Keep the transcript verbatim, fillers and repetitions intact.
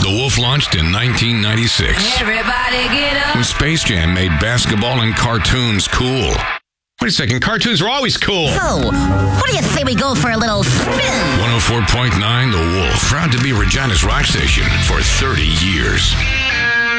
The Wolf launched in nineteen ninety-six. Everybody get up. When Space Jam made basketball and cartoons cool. Wait a second, cartoons were always cool. So, what do you say we go for a little spin? one oh four point nine The Wolf, proud to be Regina's rock station for thirty years.